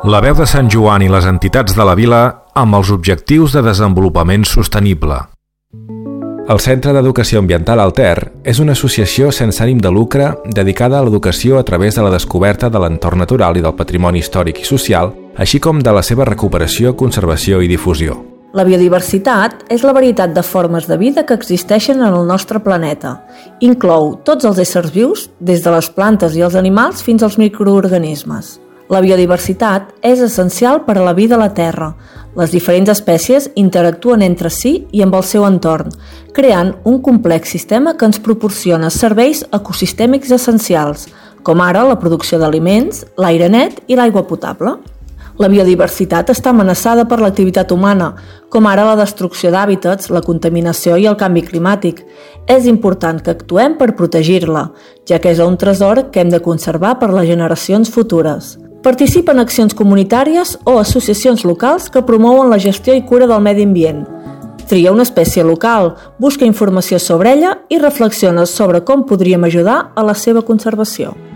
La veu de Sant Joan i les entitats de la vila amb els objectius de desenvolupament sostenible. El Centre d'Educació Ambiental Alter és una associació sense ànim de lucre dedicada a l'educació a través de la descoberta de l'entorn natural i del patrimoni històric i social, així com de la seva recuperació, conservació i difusió. La biodiversitat és la varietat de formes de vida que existeixen en el nostre planeta. Inclou tots els éssers vius, des de les plantes i els animals fins als microorganismes. La biodiversitat és essencial per a la vida a la Terra. Les diferents espècies interactuen entre si i amb el seu entorn, creant un complex sistema que ens proporciona serveis ecosistèmics essencials, com ara la producció d'aliments, l'aire net i l'aigua potable. La biodiversitat està amenaçada per l'activitat humana, com ara la destrucció d'hàbitats, la contaminació i el canvi climàtic. És important que actuem per protegir-la, ja que és un tresor que hem de conservar per les generacions futures. Participa en accions comunitàries o associacions locals que promouen la gestió i cura del medi ambient. Tria una espècie local, busca informació sobre ella i reflexiona sobre com podríem ajudar a la seva conservació.